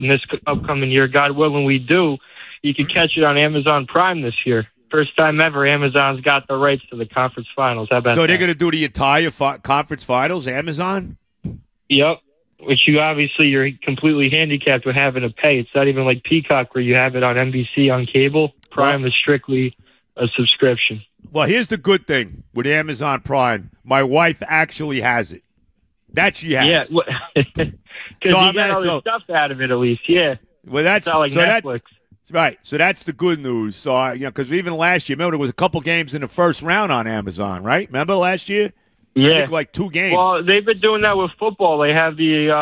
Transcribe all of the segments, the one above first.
in this upcoming year, God willing we do, you can catch it on Amazon Prime this year. First time ever, Amazon's got the rights to the conference finals. How about So that? they're going to do the entire conference finals, Amazon? Yep. Which you're completely handicapped with having to pay. It's not even like Peacock where you have it on NBC on cable. Prime is strictly a subscription. Well, here's the good thing with Amazon Prime. My wife actually has it. That she has. Yeah. Because you get other stuff out of it at least. Yeah. Well, that's not like Netflix. Right, so that's the good news. So, because even last year, remember, there was a couple games in the first round on Amazon, right? Remember last year? Yeah. I think like 2 games. Well, they've been doing that with football. They have the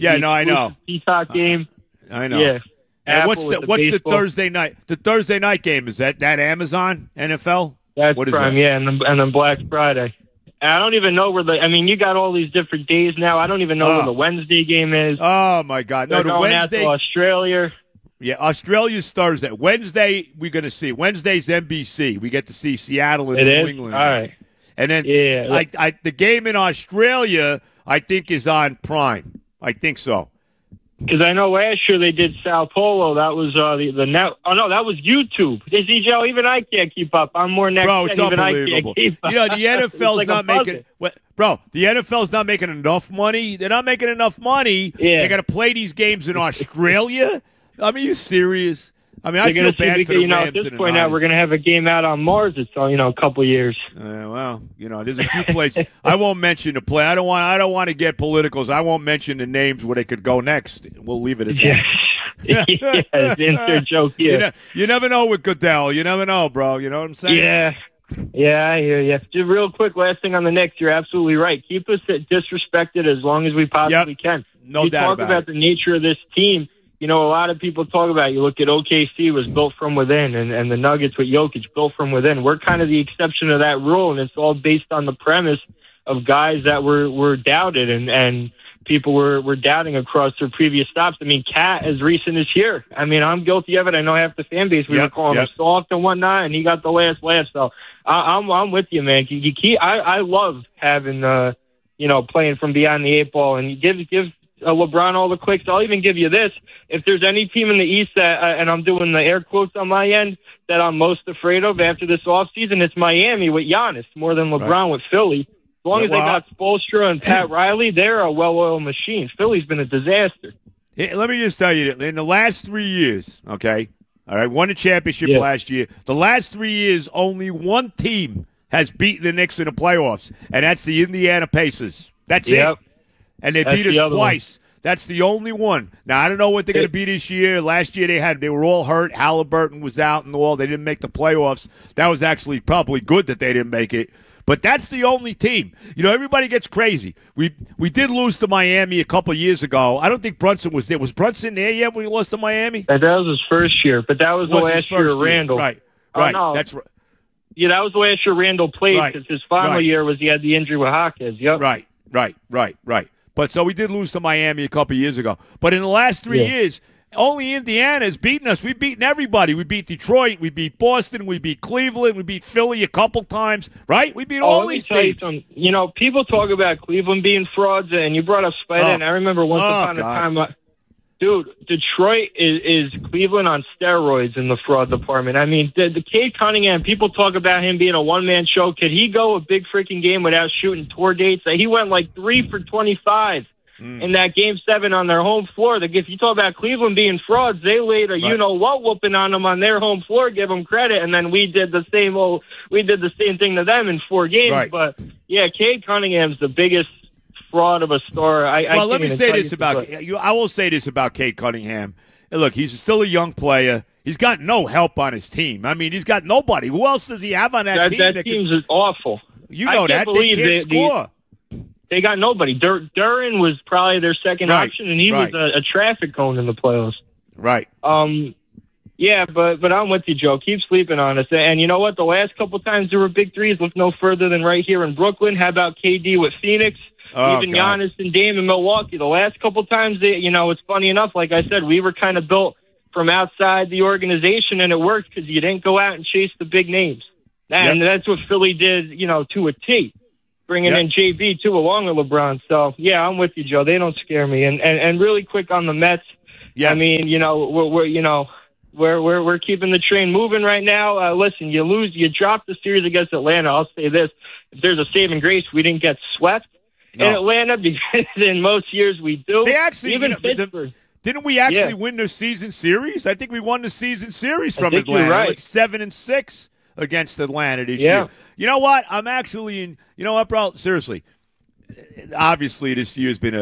I know. Peacock game. I know. Yeah. And what's the Thursday night? The Thursday night game, is that Amazon NFL? That's what is Prime, that? yeah, and then Black Friday. I don't even know you got all these different days now. I don't even know where the Wednesday game is. Oh, my God. No, They're the going Wednesday. out to Australia. Yeah, Australia's Thursday. Wednesday, we're going to see. Wednesday's NBC. We get to see Seattle and New England. All right. And then the game in Australia, I think, is on Prime. I think so. Because I know last year they did Sao Paulo. That was the net. Oh, no, that was YouTube. You see, Joe, even I can't keep up. I'm more next. Bro, it's unbelievable. The NFL's not making. Bro, the NFL's not making enough money. They're not making enough money. Yeah. They got to play these games in Australia. I mean, are you serious? I mean, I feel bad for the Rams. At this point now, we're going to have a game out on Mars. It's a couple years. Well, there's a few places. I won't mention the play. I don't want to get politicals. I won't mention the names where they could go next. We'll leave it at that. Yeah, insert joke here. You never know with Goodell. You never know, bro. You know what I'm saying? Yeah, I hear you. Just real quick, last thing on the Knicks. You're absolutely right. Keep us disrespected as long as we possibly can. No doubt about it. Talk about the nature of this team. A lot of people talk about, you look at OKC was built from within, and the Nuggets with Jokic built from within. We're kind of the exception to that rule, and it's all based on the premise of guys that were doubted, and people were doubting across their previous stops. I mean, Cat as recent as here. I mean, I'm guilty of it. I know half the fan base, we were calling him soft and whatnot, and he got the last laugh. So I'm with you, man. I love having, playing from beyond the 8 ball, and give LeBron all the clicks. I'll even give you this. If there's any team in the East that, and I'm doing the air quotes on my end, that I'm most afraid of after this offseason, it's Miami with Giannis more than LeBron with Philly. As long as they got Spoelstra and Pat Riley, they're a well-oiled machine. Philly's been a disaster. Let me just tell you, in the last 3 years, okay, all right, won a championship last year. The last 3 years, only one team has beaten the Knicks in the playoffs, and that's the Indiana Pacers. That's it. And they beat us twice. That's the only one. Now, I don't know what they're going to be this year. Last year they were all hurt. Halliburton was out and all. They didn't make the playoffs. That was actually probably good that they didn't make it. But that's the only team. Everybody gets crazy. We did lose to Miami a couple of years ago. I don't think Brunson was there. Was Brunson there yet when we lost to Miami? That was his first year, but that was the last year of Randall. Right. No. That's right. Yeah, that was the last year Randall played because his final year was he had the injury with Hawkins. Yep. Right. But so we did lose to Miami a couple of years ago. But in the last 3 years, only Indiana has beaten us. We've beaten everybody. We beat Detroit. We beat Boston. We beat Cleveland. We beat Philly a couple times. Right? We beat all these teams. People talk about Cleveland being frauds, and you brought up Spider, and I remember once upon a time. Dude, Detroit is Cleveland on steroids in the fraud department. I mean, the Cade Cunningham, people talk about him being a one-man show. Could he go a big freaking game without shooting tour dates? He went like 3 for 25 in that Game 7 on their home floor. If you talk about Cleveland being frauds, they laid a you-know-what whooping on them on their home floor, give them credit, and then we did the same thing to them in 4 games. Right. But, yeah, Cade Cunningham's the biggest fraud of a star. Let me say this about you. I will say this about Cade Cunningham. Look, he's still a young player. He's got no help on his team. I mean, he's got nobody. Who else does he have on that team? That team's is awful. You know that. They can't score. They got nobody. Duran was probably their second option, and he was a traffic cone in the playoffs. Right. Yeah, but I'm with you, Joe. Keep sleeping on us. And you know what? The last couple times there were big threes. Look no further than right here in Brooklyn. How about KD with Phoenix? Even Giannis and Dame in Milwaukee. The last couple times, it's funny enough, like I said, we were kind of built from outside the organization, and it worked because you didn't go out and chase the big names. And that's what Philly did, to a T, bringing in JB, too, along with LeBron. So, yeah, I'm with you, Joe. They don't scare me. And really quick on the Mets, Yeah. I mean, we're keeping the train moving right now. Listen, you drop the series against Atlanta. I'll say this: if there's a saving grace, we didn't get swept in Atlanta, because in most years we do. They actually, even Pittsburgh. Didn't we actually win the season series? I think we won the season series from Atlanta. You're right. Like 7-6 against Atlanta this year. You know what? I'm actually in. You know what, bro? Seriously. Obviously, this year's been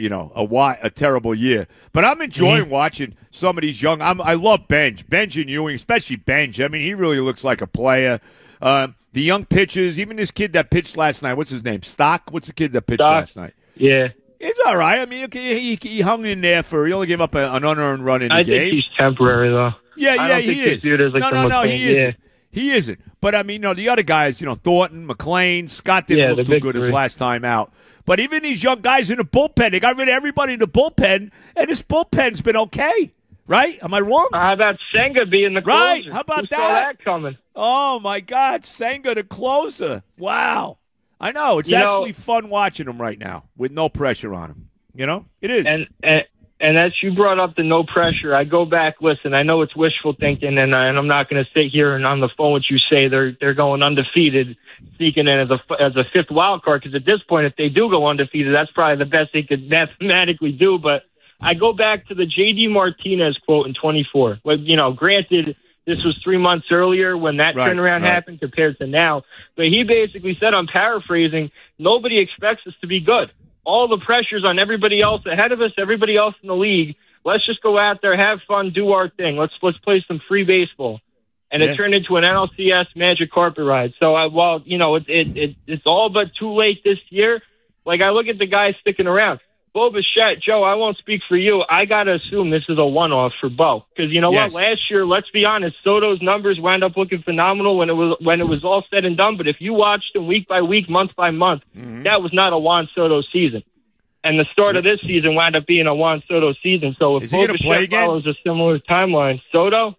a terrible year, but I'm enjoying watching some of these young. I love Benj and Ewing, especially Benj. I mean, he really looks like a player. The young pitchers, even this kid that pitched last night. What's his name? Stock. What's the kid that pitched last night? Yeah, he's all right. I mean, he hung in there he only gave up an unearned run in the game. I think he's temporary though. Yeah, he is. No, he isn't. He isn't. But, I mean, the other guys, Thornton, McLean, Scott didn't look too good his last time out. But even these young guys in the bullpen, they got rid of everybody in the bullpen, and this bullpen's been okay, right? Am I wrong? How about Senga being the closer? Right, how about Who saw that coming? Oh, my God, Senga the closer. Wow. I know. It's actually fun watching him right now with no pressure on him. It is. And as you brought up the no pressure, I go back, listen, I know it's wishful thinking, and I'm not going to sit here and on the phone with you say they're going undefeated, sneaking in as a fifth wild card, because at this point, if they do go undefeated, that's probably the best they could mathematically do. But I go back to the J.D. Martinez quote in 24. Well, granted, this was 3 months earlier when that turnaround happened compared to now. But he basically said, I'm paraphrasing, nobody expects us to be good. All the pressure's on everybody else ahead of us, everybody else in the league. Let's just go out there, have fun, do our thing. Let's play some free baseball. And it turned into an NLCS magic carpet ride. So while it's all but too late this year, like I look at the guys sticking around. Bo Bichette, Joe, I won't speak for you. I got to assume this is a one-off for Bo. Because what? Last year, let's be honest, Soto's numbers wound up looking phenomenal when it was all said and done. But if you watched him week by week, month by month, that was not a Juan Soto season. And the start of this season wound up being a Juan Soto season. So if Bo Bichette follows a similar timeline, Soto,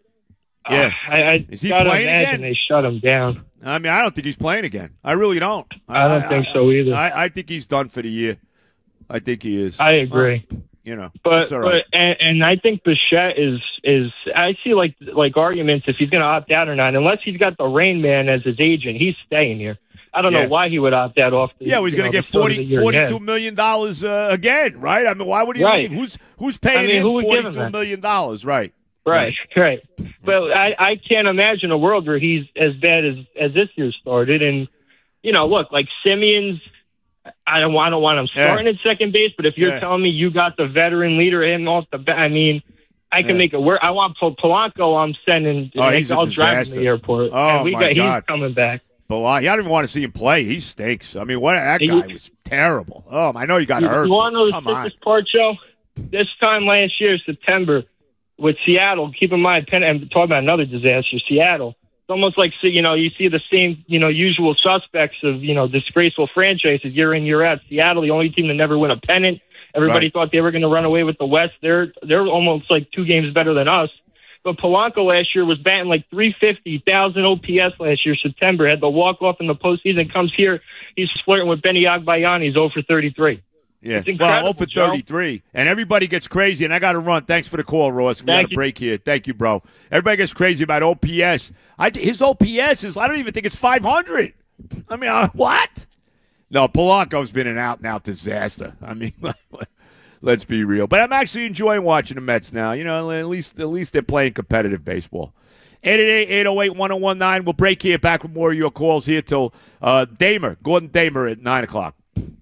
is he playing again? They shut him down. I mean, I don't think he's playing again. I really don't. I don't think so either. I think he's done for the year. I think he is. I agree. But and I think Bichette is I see like arguments if he's going to opt out or not. Unless he's got the Rain Man as his agent, he's staying here. I don't know why he would opt out off. He's going to get $42 million again, right? I mean, why would he leave? Who's paying him $42 million? Right. Right. But I can't imagine a world where he's as bad as this year started. And look, like Simeon's. I don't want him starting at second base, but if you're telling me you got the veteran leader in off the bat, I mean, I can make it work. I want Polanco. I'm sending. I'll drive him to the airport. Oh, my God. He's coming back. I don't even want to see him play. He stinks. I mean, that guy was terrible. Oh, I know he got hurt. You want to know the sickest part, Joe? This time last year, September, with Seattle, keep in mind, and talking about another disaster, Seattle. It's almost like, you see the same, usual suspects of, disgraceful franchises year in, year out. Seattle, the only team to never win a pennant. Everybody thought they were going to run away with the West. They're almost like 2 games better than us. But Polanco last year was batting like 350, 1,000 OPS last year, September. Had the walk-off in the postseason. Comes here, he's flirting with Benny Agbayani. He's 0 for 33. Yeah, well, 0 for 33. Joe. And everybody gets crazy, and I got to run. Thanks for the call, Ross. We got a break here. Thank you, bro. Everybody gets crazy about OPS. His OPS is, I don't even think it's 500. I mean, what? No, Polanco's been an out-and-out disaster. I mean, let's be real. But I'm actually enjoying watching the Mets now. At least they're playing competitive baseball. 888-808-1019. We'll break here. Back with more of your calls here till Gordon Damer at 9 o'clock.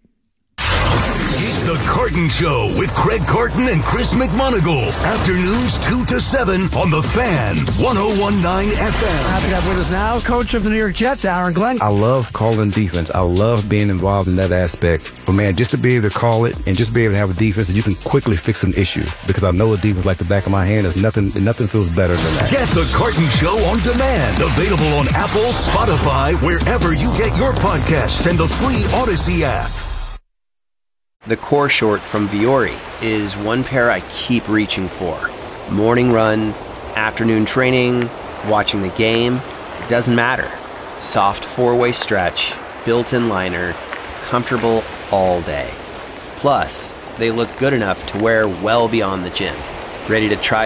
It's the Carton Show with Craig Carton and Chris McMonagle. Afternoons 2 to 7 on The Fan, 101.9 FM. Happy to have with us now, coach of the New York Jets, Aaron Glenn. I love calling defense. I love being involved in that aspect. But, man, just to be able to call it and just be able to have a defense that you can quickly fix an issue, because I know a defense like the back of my hand. There's nothing feels better than that. Get the Carton Show on demand. Available on Apple, Spotify, wherever you get your podcasts, and the free Odyssey app. The core short from Viore is one pair I keep reaching for. Morning run, afternoon training, watching the game, it doesn't matter. Soft 4-way stretch, built-in liner, comfortable all day. Plus, they look good enough to wear well beyond the gym. Ready to try